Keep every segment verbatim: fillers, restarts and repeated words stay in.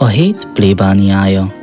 A hét plébániája.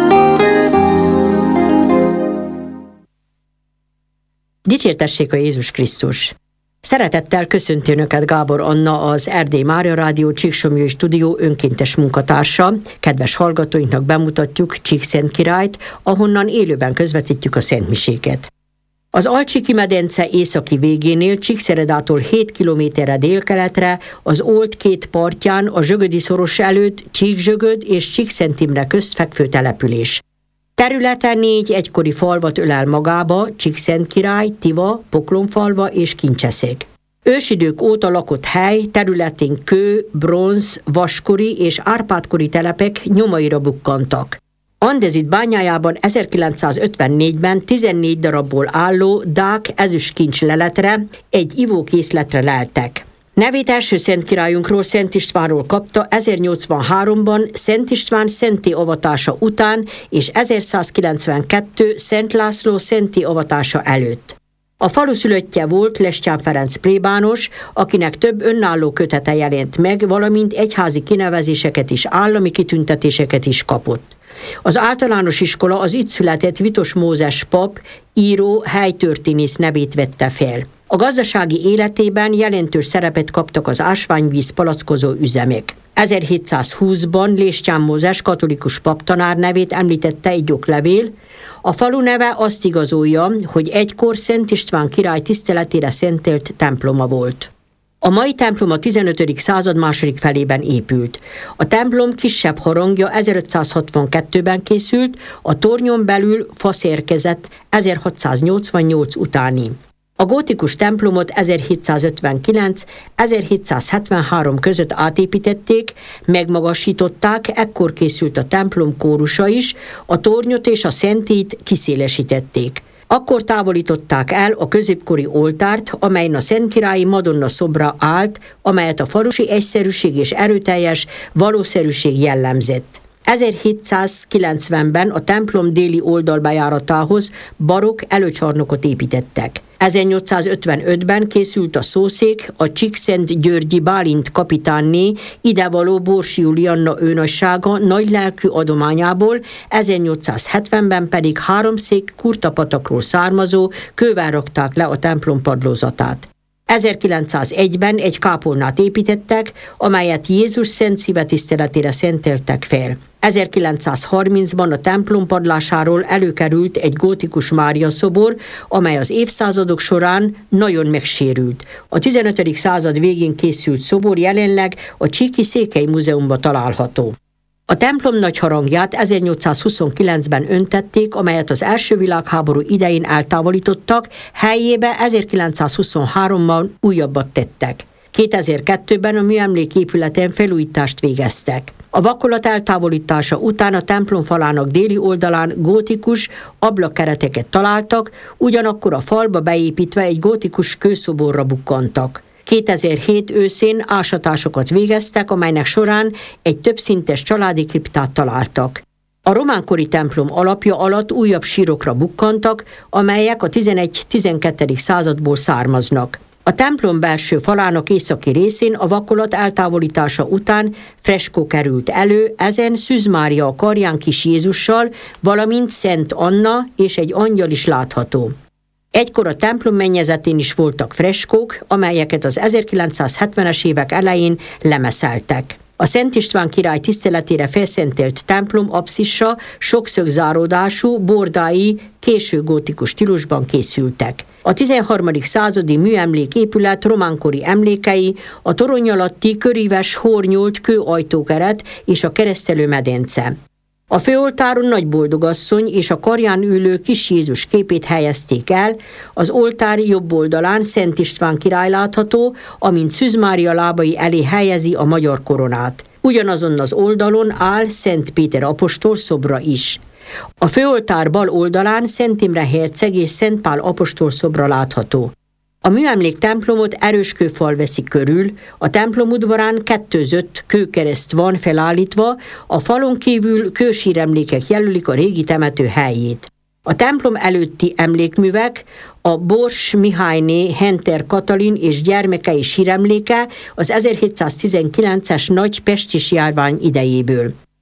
Dicsértessék a Jézus Krisztus! Szeretettel köszönti Önöket Gábor Anna, az Erdély Mária Rádió Csíksomlyói Stúdió önkéntes munkatársa. Kedves hallgatóinknak bemutatjuk Csíkszentkirályt, ahonnan élőben közvetítjük a szentmiséket. Az Alcsiki-medence északi végénél Csíkszeredától hét kilométerre délkeletre, az Old két partján, a Zsögödi-szoros előtt Csíkzsögöd és Csíkszent Imre közt fekvő település. Területe négy egykori falvat ölel magába: Csíkszentkirály, Tiva, Poklonfalva és Kincseszék. Ősidők óta lakott hely, területén kő, bronz, vaskori és árpádkori telepek nyomaira bukkantak. Andezit bányájában ezerkilencszázötvennégyben tizennégy darabból álló dák ezüstkincs leletre, egy ivókészletre leltek. Nevét első szentkirályunkról, Szent Istvánról kapta ezernyolcvanháromban Szent István szentté avatása után és ezerszázkilencvenkettő Szent László szentté avatása előtt. A falu szülöttje volt Lestján Ferenc plébános, akinek több önálló kötete jelent meg, valamint egyházi kinevezéseket és állami kitüntetéseket is kapott. Az általános iskola az itt született Vitos Mózes pap, író, helytörténész nevét vette fel. A gazdasági életében jelentős szerepet kaptak az ásványvíz palackozó üzemek. ezerhétszázhúszban Lestján Mózes katolikus paptanár nevét említette egy oklevél. A falu neve azt igazolja, hogy egykor Szent István király tiszteletére szentelt temploma volt. A mai templom a tizenötödik század második felében épült. A templom kisebb harangja ezerötszázhatvankettőben készült, a tornyon belül faszérkezett ezerhatszáznyolcvannyolc utáni. A gótikus templomot ezerhétszázötvenkilenc-ezerhétszázhetvenhárom között átépítették, megmagasították, ekkor készült a templom kórusa is, a tornyot és a szentélyt kiszélesítették. Akkor távolították el a középkori oltárt, amelyen a Szentkirályi Madonna szobra állt, amelyet a falusi egyszerűség és erőteljes valószerűség jellemzett. ezerhétszázkilencvenben a templom déli oldalbejáratához barokk előcsarnokot építettek. ezernyolcszázötvenötben készült a szószék, a Csíkszentgyörgyi Bálint kapitánné idevaló Borsi Julianna őnagysága nagylelkű adományából, ezernyolcszázhetvenben pedig három szék Kurtapatakról származó kővel rakták le a templom padlózatát. ezerkilencszázegyben egy kápolnát építettek, amelyet Jézus Szent Szíve tiszteletére szenteltek fel. ezerkilencszázharmincban a templom padlásáról előkerült egy gótikus Mária szobor, amely az évszázadok során nagyon megsérült. A tizenötödik század végén készült szobor jelenleg a Csíki Székely Múzeumban található. A templom nagy harangját ezernyolcszázhuszonkilencben öntették, amelyet az első világháború idején eltávolítottak, helyébe ezerkilencszázhuszonháromban újabbat tettek. kétezer-kettőben a műemléképületen felújítást végeztek. A vakolat eltávolítása után a templom falának déli oldalán gótikus ablakkereteket találtak, ugyanakkor a falba beépítve egy gótikus kőszoborra bukkantak. kétezer-hét őszén ásatásokat végeztek, amelynek során egy többszintes családi kriptát találtak. A románkori templom alapja alatt újabb sírokra bukkantak, amelyek a tizenegy-tizenkettedik századból származnak. A templom belső falának északi részén a vakolat eltávolítása után freskó került elő, ezen Szűz Mária a karján kis Jézussal, valamint Szent Anna és egy angyal is látható. Egykor a templom mennyezetén is voltak freskók, amelyeket az ezerkilencszázhetvenes évek elején lemeszeltek. A Szent István király tiszteletére felszentelt templom apszissa sokszögzáródású, bordái, késő gótikus stílusban készültek. A tizenharmadik századi műemléképület románkori emlékei a torony alatti köríves hórnyolt kőajtókeret és a keresztelő medence. A főoltáron Nagy Boldogasszony és a karján ülő kis Jézus képét helyezték el, az oltár jobb oldalán Szent István király látható, amint Szűz Mária lábai elé helyezi a magyar koronát. Ugyanazon az oldalon áll Szent Péter apostol szobra is. A főoltár bal oldalán Szent Imre herceg és Szent Pál apostol szobra látható. A műemlék templomot erős kőfal veszi körül, a templom udvarán kettőzött kőkereszt van felállítva, a falon kívül kősíremlékek jelölik a régi temető helyét. A templom előtti emlékművek a Bors Mihályné Henter Katalin és gyermekei síremléke az ezerhétszáztizenkilences nagy pestis járvány idejéből.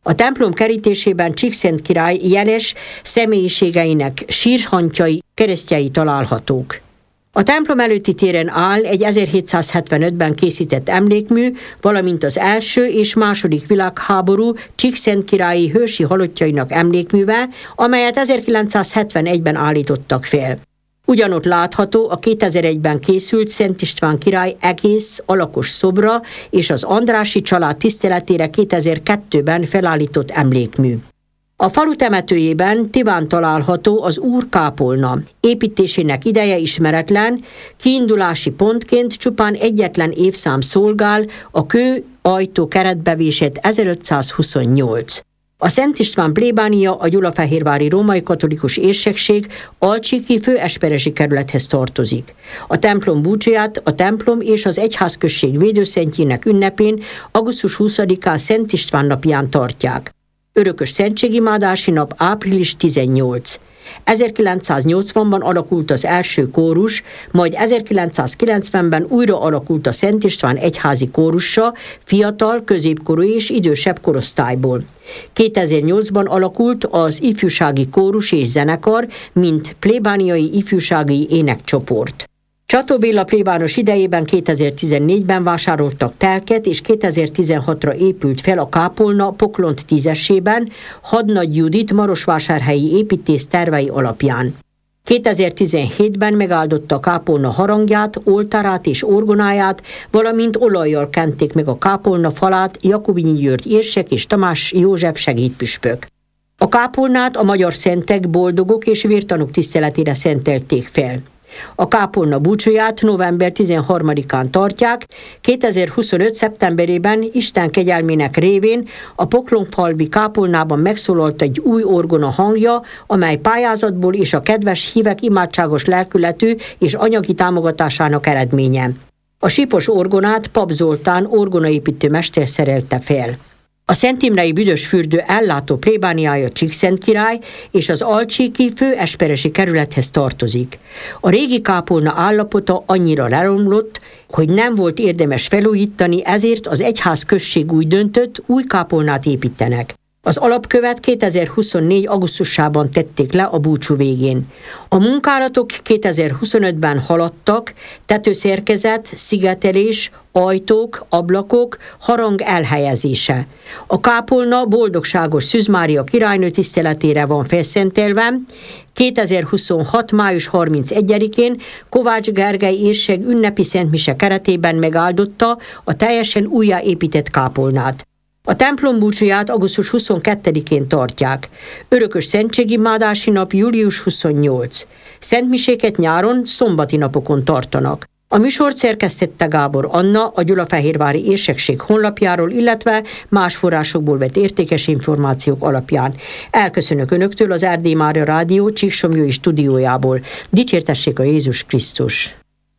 A templom kerítésében Csíkszent király jeles személyiségeinek sírhantjai, keresztjei találhatók. A templom előtti téren áll egy ezerhétszázhetvenötben készített emlékmű, valamint az első és második világháború Csíkszent királyi hősi halottjainak emlékműve, amelyet ezerkilencszázhetvenegyben állítottak fel. Ugyanott látható a kétezer-egyben készült Szent István király egész alakos szobra és az Andrássy család tiszteletére kétezer-kettőben felállított emlékmű. A falu temetőjében Tiván található az úrkápolna. Építésének ideje ismeretlen, kiindulási pontként csupán egyetlen évszám szolgál, a kő ajtó keretbe vésett ezerötszázhuszonnyolc. A Szent István plébánia a gyulafehérvári római katolikus érsekség Alcsíki főesperesi kerülethez tartozik. A templom búcsúját a templom és az egyházközség védőszentjének ünnepén augusztus huszadikán Szent István napján tartják. Örökös szentségimádási nap április tizennyolc. ezerkilencszáznyolcvanban alakult az első kórus, majd ezerkilencszázkilencvenben újra alakult a Szent István egyházi kórusa, fiatal, középkorú és idősebb korosztályból. kétezer-nyolcban alakult az ifjúsági kórus és zenekar, mint plébániai ifjúsági énekcsoport. Csató Béla plébános idejében kétezer-tizennégyben vásároltak telket, és kétezer-tizenhatra épült fel a kápolna Poklont tízesében, Hadnagy Judit marosvásárhelyi építész tervei alapján. kétezer-tizenhétben megáldotta a kápolna harangját, oltárát és orgonáját, valamint olajjal kenték meg a kápolna falát Jakubinyi György érsek és Tamás József segédpüspök. A kápolnát a magyar szentek, boldogok és vértanúk tiszteletére szentelték fel. A kápolna búcsúját november tizenharmadikán tartják, kétezer-huszonöt. szeptemberében Isten kegyelmének révén a Poklonfalvi kápolnában megszólalt egy új orgona hangja, amely pályázatból és a kedves hívek imádságos lelkületű és anyagi támogatásának eredménye. A sípos orgonát Pap Zoltán orgonaépítő mester szerelte fel. A Szent Imrei Büdösfürdő ellátó plébániája Csíkszent király és az Alcsíki főesperesi kerülethez tartozik. A régi kápolna állapota annyira leromlott, hogy nem volt érdemes felújítani, ezért az egyház község úgy döntött, új kápolnát építenek. Az alapkövet kétezer-huszonnégy. augusztusában tették le a búcsú végén. A munkálatok kétezer-huszonötben haladtak, tetőszerkezet, szigetelés, ajtók, ablakok, harang elhelyezése. A kápolna boldogságos Szűz Mária királynő tiszteletére van felszentelve. kétezer-huszonhat. május harmincegyedikén Kovács Gergely érsek ünnepi szentmise keretében megáldotta a teljesen újjáépített kápolnát. A templom búcsúját augusztus huszonkettedikén tartják. Örökös szentségimádási nap július huszonnyolc. Szentmiséket nyáron, szombati napokon tartanak. A műsort szerkesztette Gábor Anna a Gyulafehérvári érsekség honlapjáról, illetve más forrásokból vett értékes információk alapján. Elköszönök Önöktől az Erdély Mária Rádió Csíksomlyói stúdiójából. Dicsértessék a Jézus Krisztus!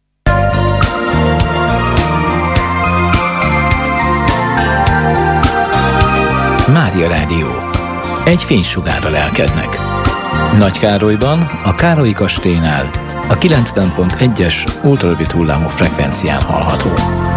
Mária Rádió. Egy fénysugár a lelkednek. Nagykárolyban, a Károlyi kastélynál, a kilencven pont egyes ultrarövid hullámú frekvencián hallható.